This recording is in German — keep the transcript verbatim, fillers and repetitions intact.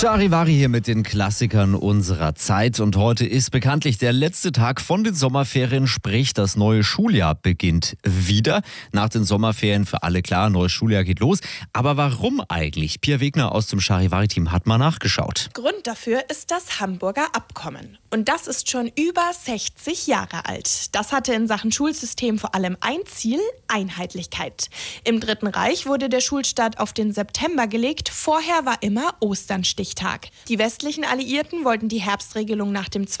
Charivari hier mit den Klassikern unserer Zeit und heute ist bekanntlich der letzte Tag von den Sommerferien, sprich das neue Schuljahr beginnt wieder. Nach den Sommerferien für alle klar, neues Schuljahr geht los. Aber warum eigentlich? Pia Wegner aus dem Charivari-Team hat mal nachgeschaut. Grund dafür ist das Hamburger Abkommen. Und das ist schon über sechzig Jahre alt. Das hatte in Sachen Schulsystem vor allem ein Ziel: Einheitlichkeit. Im Dritten Reich wurde der Schulstart auf den September gelegt. Vorher war immer Osternstichtag. Die westlichen Alliierten wollten die Herbstregelung nach dem